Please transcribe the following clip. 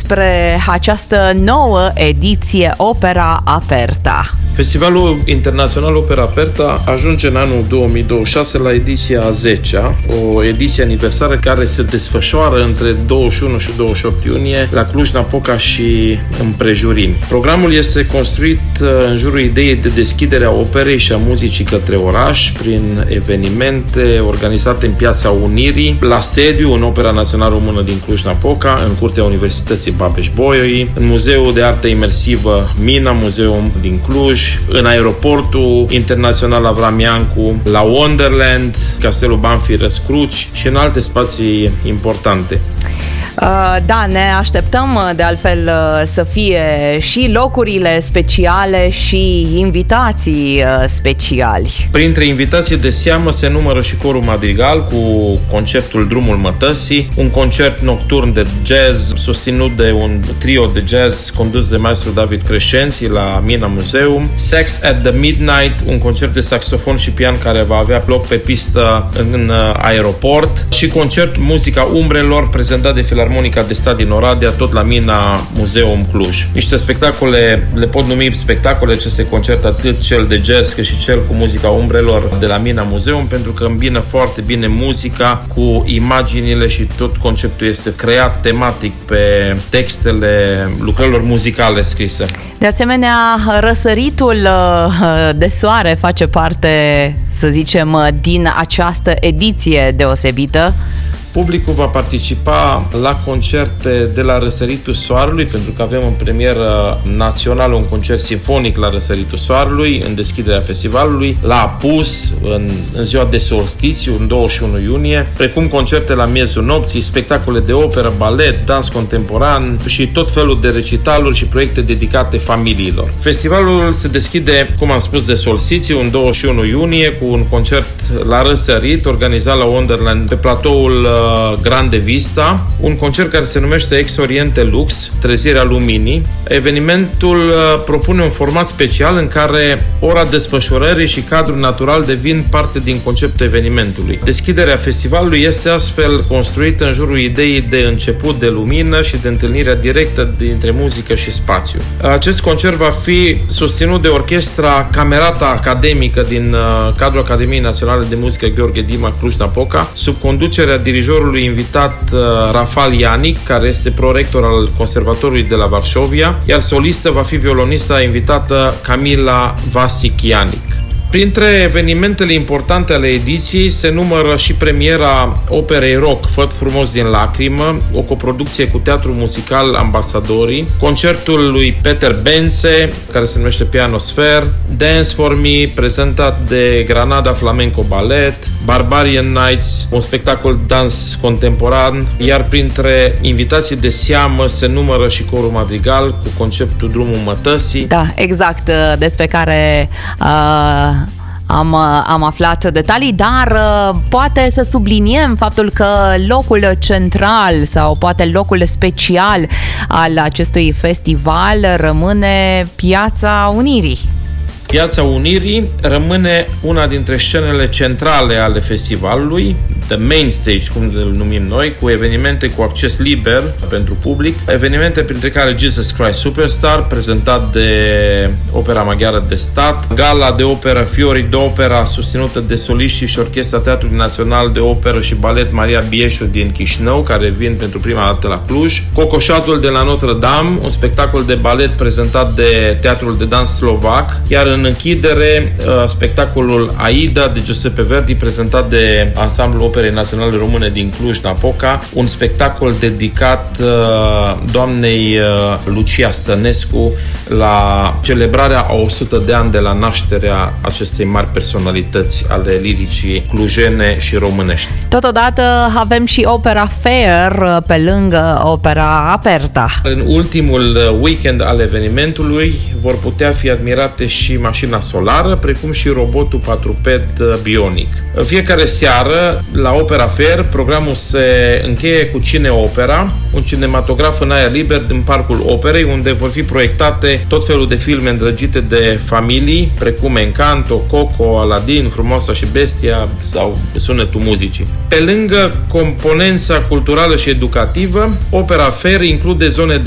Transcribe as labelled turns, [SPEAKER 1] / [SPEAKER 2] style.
[SPEAKER 1] despre această nouă ediție Opera Aperta.
[SPEAKER 2] Festivalul Internațional Opera Aperta ajunge în anul 2026 la ediția a 10-a, o ediție aniversară care se desfășoară între 21 și 28 iunie la Cluj-Napoca și împrejurimi. Programul este construit în jurul ideii de deschidere a operei și a muzicii către oraș prin evenimente organizate în Piața Unirii, la sediu în Opera Națională Română din Cluj-Napoca, în Curtea Universității Babeș-Bolyai, în Muzeul de Artă Imersivă Mina, Muzeul din Cluj, în Aeroportul Internațional Avram Iancu, la Wonderland, Castelul Banfi Răscruci și în alte spații importante.
[SPEAKER 1] Da, ne așteptăm de altfel să fie și locurile speciale și invitații speciali.
[SPEAKER 2] Printre invitații de seamă se numără și Corul Madrigal cu concertul Drumul Mătăsii, un concert nocturn de jazz susținut de un trio de jazz condus de maestru David Crescenzi la Mina Muzeum, Sex at the Midnight, un concert de saxofon și pian care va avea loc pe pistă în aeroport și concert Muzica Umbrelor prezentat de Filarmonica de Stat din Oradea, tot la Mina Muzeum Cluj. Niște spectacole, le pot numi spectacole aceste concerte, atât cel de jazz cât și cel cu Muzica Umbrelor de la Mina Muzeum, pentru că îmbină foarte bine muzica cu imaginile și tot conceptul este creat tematic pe textele lucrărilor muzicale scrise.
[SPEAKER 1] De asemenea, răsăritul de soare face parte, să zicem, din această ediție deosebită.
[SPEAKER 2] Publicul va participa la concerte de la Răsăritul Soarelui, pentru că avem în premieră națională un concert sinfonic la Răsăritul Soarelui, în deschiderea festivalului, la Apus, în ziua de solstițiu, în 21 iunie, precum concerte la miezul nopții, spectacole de operă, balet, dans contemporan și tot felul de recitaluri și proiecte dedicate familiilor. Festivalul se deschide, cum am spus, de solstițiu, în 21 iunie, cu un concert la Răsărit, organizat la Wonderland pe platoul Grande Vista, un concert care se numește Ex Oriente Lux, Trezirea Luminii. Evenimentul propune un format special în care ora desfășurării și cadrul natural devin parte din conceptul evenimentului. Deschiderea festivalului este astfel construită în jurul ideii de început de lumină și de întâlnirea directă dintre muzică și spațiu. Acest concert va fi susținut de orchestra Camerata Academică din cadrul Academiei Naționale de Muzică Gheorghe Dima Cluj-Napoca, sub conducerea dirijorului invitat Rafal Ianic, care este prorector al Conservatorului de la Varșovia, iar solistă va fi violonista invitată Camila Vasic Ianic. Printre evenimentele importante ale ediției se numără și premiera operei rock Făt frumos din lacrimă, o coproducție cu Teatrul Muzical Ambasadorii, concertul lui Peter Bense, care se numește Pianosphere, Dance for Me, prezentat de Granada Flamenco Ballet, Barbarian Nights, un spectacol dans contemporan, iar printre invitații de seamă se numără și Corul Madrigal cu conceptul Drumul Mătăsii.
[SPEAKER 1] Da, exact, despre care am aflat detalii, dar poate să subliniem faptul că locul central sau poate locul special al acestui festival rămâne Piața Unirii.
[SPEAKER 2] Piața Unirii rămâne una dintre scenele centrale ale festivalului, the main stage, cum îl numim noi, cu evenimente cu acces liber pentru public, evenimente printre care Jesus Christ Superstar, prezentat de Opera Maghiară de Stat, gala de operă Fiori d'Opera, susținută de soliștii și Orchestra Teatrului Național de Operă și Balet Maria Bieșu din Chișinău, care vin pentru prima dată la Cluj, Cocoșatul de la Notre Dame, un spectacol de balet prezentat de Teatrul de Dans Slovac, iar în închidere, spectacolul Aida de Giuseppe Verdi, prezentat de Ansamblul Operei Naționale Române din Cluj-Napoca, un spectacol dedicat doamnei Lucia Stănescu la celebrarea a 100 de ani de la nașterea acestei mari personalități ale liricii clujene și românești.
[SPEAKER 1] Totodată avem și Opera Fair pe lângă Opera Aperta.
[SPEAKER 2] În ultimul weekend al evenimentului vor putea fi admirate și mașina solară, precum și robotul patruped bionic. În fiecare seară, la Opera Fair, programul se încheie cu Cineopera, un cinematograf în aer liber din Parcul Operei, unde vor fi proiectate tot felul de filme îndrăgite de familii, precum Encanto, Coco, Aladdin, Frumoasa și Bestia sau Sunetul muzicii. Pe lângă componența culturală și educativă, Opera Fair include zone de